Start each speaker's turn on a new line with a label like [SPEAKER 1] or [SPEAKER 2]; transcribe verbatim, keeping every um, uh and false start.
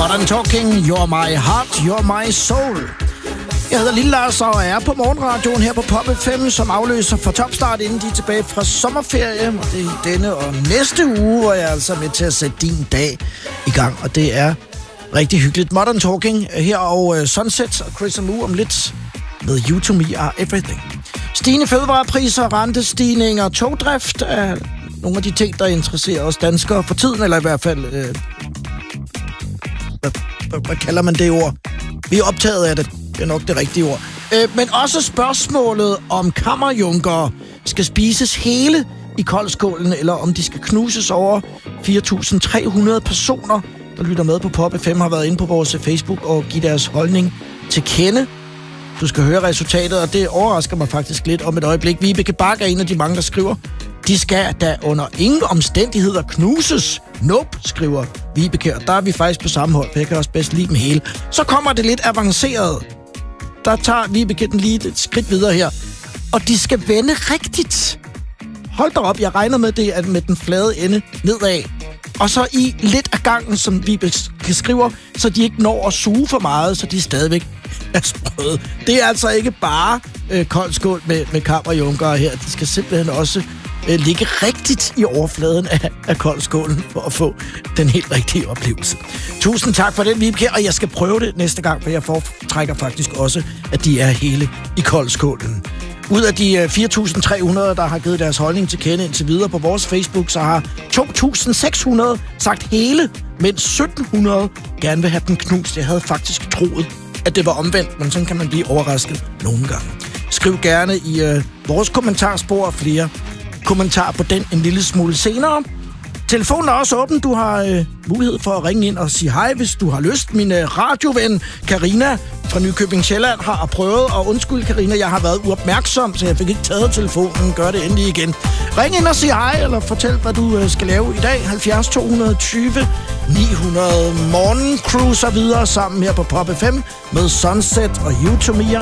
[SPEAKER 1] Modern Talking, You're My Heart, You're My Soul. Jeg hedder Lille Lars og er på morgenradioen her på Pop F M, som afløser for Topstart, inden de er tilbage fra sommerferie. Og det er denne og næste uge, hvor jeg er altså med til at sætte din dag i gang. Og det er rigtig hyggeligt. Modern Talking her og uh, Sunset og Chris and Moo om lidt med You To Me Are Everything. Stigende fødevarepriser, rentestigninger, togdrift er nogle af de ting, der interesserer os danskere for tiden, eller i hvert fald... Øh, hvad, hvad, hvad kalder man det ord? Vi er optaget af det. Det er nok det rigtige ord. Øh, men også spørgsmålet om kammerjunker skal spises hele i koldskålen, eller om de skal knuses over fire tusind tre hundrede personer, der lytter med på Pop F M, har været inde på vores Facebook og give deres holdning til kende. Du skal høre resultatet, og det overrasker mig faktisk lidt om et øjeblik. Vibeke Bak er en af de mange, der skriver, de skal da under ingen omstændigheder knuses. Nope, skriver Vibeke, og der er vi faktisk på samme hold, for jeg kan også bedst lide dem hele. Så kommer det lidt avanceret. Der tager Vibeke den lige et skridt videre her. Og de skal vende rigtigt. Hold da op, jeg regner med det at med den flade ende nedad. Og så i lidt af gangen, som Vibeke skriver, så de ikke når at suge for meget, så de stadigvæk er sprøde. Det er altså ikke bare øh, koldskål med, med kammerjunker her. De skal simpelthen også øh, ligge rigtigt i overfladen af, af koldskålen for at få den helt rigtige oplevelse. Tusind tak for den, Vibeke, og jeg skal prøve det næste gang, for jeg foretrækker faktisk også, at de er hele i koldskålen. Ud af de fire tusind tre hundrede, der har givet deres holdning til kende indtil videre på vores Facebook, så har to tusind seks hundrede sagt hele, mens sytten hundrede gerne vil have den knust. Jeg havde faktisk troet, at det var omvendt, men sådan kan man blive overrasket nogle gange. Skriv gerne i øh, vores kommentarspor flere kommentarer på den en lille smule senere. Telefonen er også åben. Du har øh, mulighed for at ringe ind og sige hej, hvis du har lyst. Min øh, radioven Karina fra Nykøbing Sjælland har prøvet, og undskyld Karina, jeg har været uopmærksom, så jeg fik ikke taget telefonen. Gør det endelig igen. Ring ind og sig hej, eller fortæl, hvad du øh, skal lave i dag. halvfjerds to tyve ni hundrede Morgen cruiser videre sammen her på Pop F M med Sunset og You To Me Are